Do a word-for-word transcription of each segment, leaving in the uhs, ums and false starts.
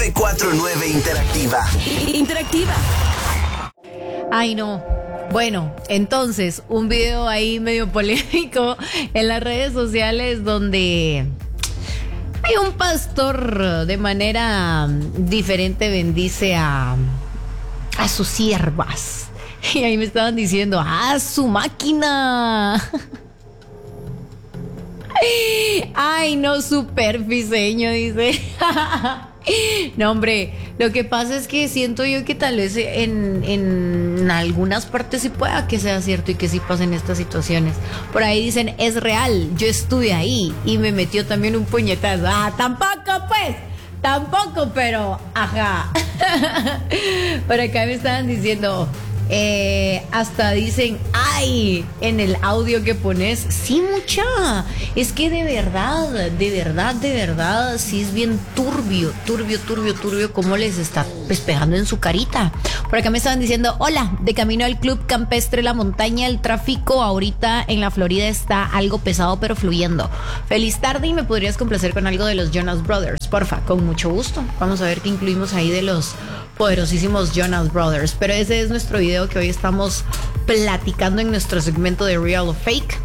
nueve cuatro nueve Interactiva. Interactiva. Ay, no. Bueno, entonces, un video ahí medio polémico en las redes sociales donde hay un pastor de manera diferente bendice a, a sus siervas. Y ahí me estaban diciendo, ¡ah, su máquina! Ay, no, súper piseño, dice. No, hombre, lo que pasa es que siento yo que tal vez en, en algunas partes sí pueda que sea cierto y que sí pasen estas situaciones. Por ahí dicen, es real, yo estuve ahí y me metió también un puñetazo. Ah, tampoco pues, tampoco, pero ajá. Por acá me estaban diciendo... Eh, hasta dicen, ay, en el audio que pones, sí, mucha, es que de verdad, de verdad, de verdad, sí es bien turbio, turbio, turbio, turbio, cómo les está pues, pegando en su carita. Por acá me estaban diciendo, hola, de camino al Club Campestre La Montaña, el tráfico ahorita en la Florida está algo pesado pero fluyendo. Feliz tarde y me podrías complacer con algo de los Jonas Brothers, porfa, con mucho gusto. Vamos a ver qué incluimos ahí de los poderosísimos Jonas Brothers. Pero ese es nuestro video que hoy estamos platicando en nuestro segmento de Real o Fake.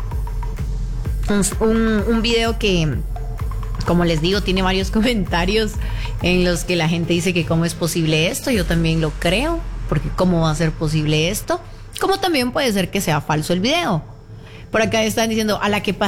Un, un video que, como les digo, tiene varios comentarios en los que la gente dice que cómo es posible esto. Yo también lo creo, porque cómo va a ser posible esto. Como también puede ser que sea falso el video. Por acá están diciendo, a la que pasa